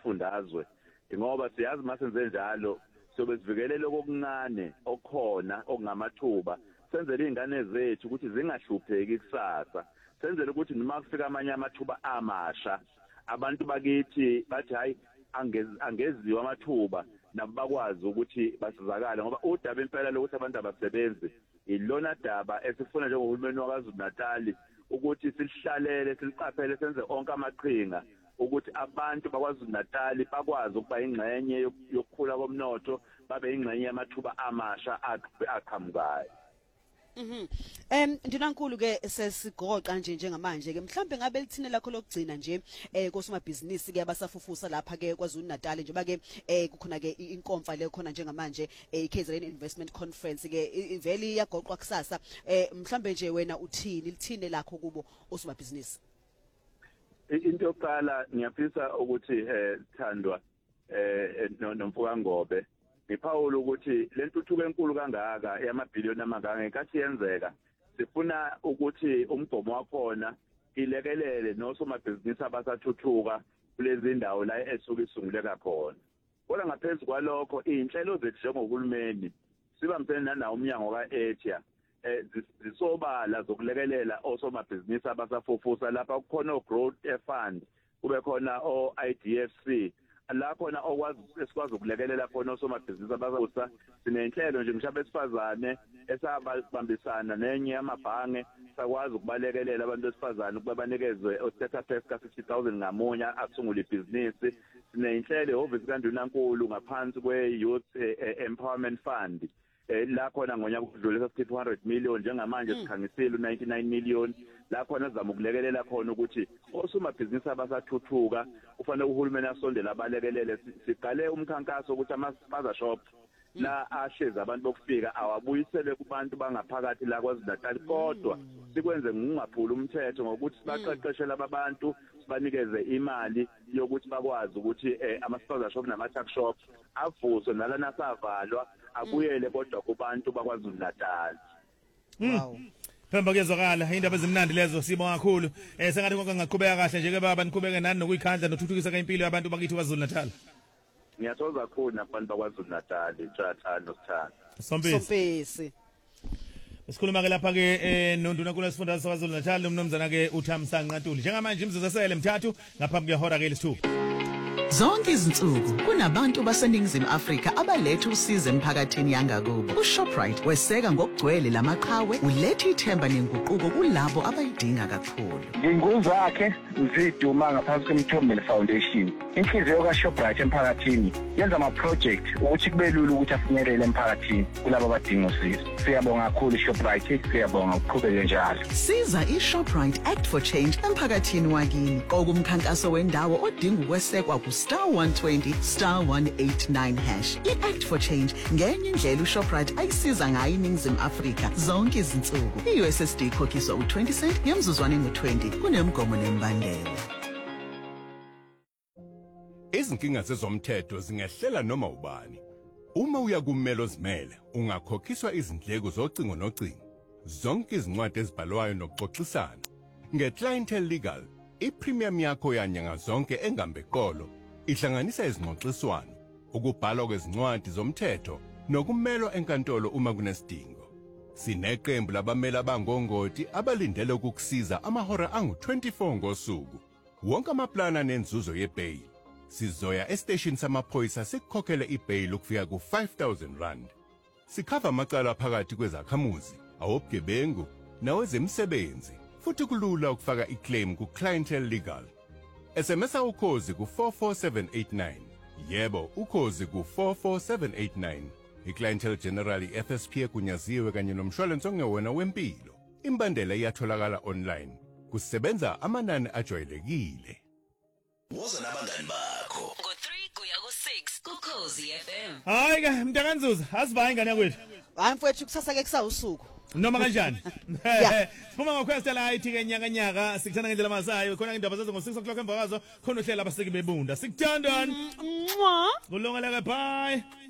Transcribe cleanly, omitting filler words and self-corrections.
kwesifundazwe ngoba siyazi masenze njalo sobe sivikelele okuncane okukhona okungamathuba senzele izingane zethu ukuthi zingahlupheki kusasa senzele ukuthi noma kufika amanye amathuba amasha abantu bakithi bathi hayi angeziwa amathuba nabo bakwazi ukuthi basizakale ngoba udaba impela lokuthi abantu abasebenzi ilona daba esifuna njengohulumeni waKwaZulu Natal ukuthi silihlalele siliqaphele senze onke amaqhinga ukuthi abantu baKwaZulu Natal bakwazi ukuba ingxenye yokukhula komnotho babe ingxenye yamathuba amasha aqhamukayo. Ndinankulu ke sesigoqa njengamanje ke mhlambe ngabe lithine lakho lokugcina nje kosomabhizinisi ke abasafufusa lapha ke KwaZulu Natal njengoba ke kukhona ke inkonfa le khona njengamanje iKZN Investment Conference ke vele iyagoqwa kusasa mhlambe nje wena uthini lithine lakho kubo osomabhizinisi. Into yokuqala ngiyafisa ukuthi Thandwa nomfuka Ngobe ngiphawula ukuthi lentuthuko enkulu kangaka yamabhiliyoni amangaka ngenkathi yenzeka sifuna ukuthi umgomo wakhona ilekelele nosomabhizinisi abasathuthuka kulezi ndawo la esuke isunguleka khona kodwa ngaphezulu kwalokho inhlelo zethu njengohulumeni sibambisene nanawo umnyango kaEthia zisobala zokulekelela osomabhizinisi abasafufusa lapha kukhona o-growth fund kube khona o-IDFC la khona okwazi esikwazi ukulekelela khona osomabhizinisi abasafufusa sinenhlelo nje mhlawumbe besifazane esabambisana nenye yamabhange sakwazi ukubalekelela abantu besifazane ukuba banikezwe o-starter pack ka-50,000 ngamunye asungule ibhizinisi sinenhlelo ehhovisi kaNdunankulu ngaphansi kwe-Youth Empowerment Fund la khona ngonyaka ukudlule sasikhipha 200 million njengamanje sikhangisile u99 million la khona sizama ukulekelela khona ukuthi osomabhizinisi abasathuthuka kufanele uhulumeni asondele abalekelele siqale umkhankaso ukuthi ama-spaza shop la ahlezi abantu bokufika awabuyisele kubantu bangaphakathi la KwaZulu Natal kodwa sikwenze ngokungaphula umthetho ngokuthi sibaqeqeshele abantu sibanikeze imali yokuthi bakwazi ukuthi ama-spaza shop nama-tuck shop avuswe nalana savalwa abuyele kodwa kubantu baKwaZulu Natal. Wow. Phemba kuyezwakala indaba ezimnandi lezo sibonga kakhulu sengathi konke ngaqhubeka kahle nje ke baba niqhubeke nani nokuyikhandla nothuthukisa impilo yabantu bakithi KwaZulu Natal. Ngiyathokoza kakhulu nabantu baKwaZulu Natal Tjatha noSithanda. Sompisi. Sikhuluma ke lapha ke noNdunankulu wesifundazwe saKwaZulu Natal umnomzana ke uThamsanqa Ntuli njengamanje imzuzu esele mthathu ngaphambi kwehora ke lesithupha. Zonke izinsuku kunabantu baseningizimu Afrika abaletha usizo emphakathini yangakubo. uShoprite weseka ngokugcwele lamaqhawe uletha ithemba nenguquko kulabo abayidinga kakhulu. Nginguzakhe uziduma ngaphansi kweMthombeni Foundation. Inhliziyo kaShoprite emphakathini yenza ama-project ukuthi kube lula ukuthi afinyelele emphakathini kulabo abadinga usizo. Siyabonga kakhulu iShoprite, siyabonga ukuqhubeka njalo. Siza iShoprite Act for Change emphakathini wakini. Okumkhankaso wendawo odinga ukwesekwa star 120 star 189 hash. I-Act for Change ngenye indlela uShoprite ayisiza ngayo iningizimu Afrika zonke izinsuku. I-USSD ikhokhiswa u20 cent ngemzuzwana engu20 kunemgomo nembandela. Izinkinga zezomthetho zingehlela noma ubani. Uma uya kummelo zimele ungakhokhiswa izindleko zocingo nocingo. Zonke izincwadi ezibhalwayo nokuxoxisana. Nge-Clientele Legal, ipremium yakho yanyanga zonke engambe qolo ihlanganisa izingxoxiswano, ukubhalwa kwezincwadi zomthetho nokumelwa enkantolo uma kunesidingo. Sineqembu labameli abangongoti abalindele ukukusiza amahora angu-24 ngosuku. Wonke amaplana nenzuzo yebail. Sizoya estation samaphoyisa sikukhokhele ibail ukufika ku-5,000 rand. Sikhava amacala phakathi kwezakhamuzi, awobugebengu nawezemisebenzi. Futhi kulula ukufaka iclaim ku-Clientele Legal. SMS ukhozi ku44789. Yebo, ukhozi ku44789. iClientele General FSP egunyaziwe kanye nomshwalense ongewona wempilo. Imbandela iyatholakala online. Kusebenza amanani ajwayelekile. Woza nabangani bakho ngo3 kuya ku6 kuKhozi FM. Hayi ke mntakanzuza asibaye ingane yakwethu. Hayi mfowethu kusasa ke kusawusuku. Noma kanjani? Siphuma ngokwesta la ithi ke nyaka sikuthanda ngendlela masayo khona indaba zazo ngo6 o'clock emva kwazo khona uhlela abaseki bebunda. Sikuthandani. Kulungele ke bye.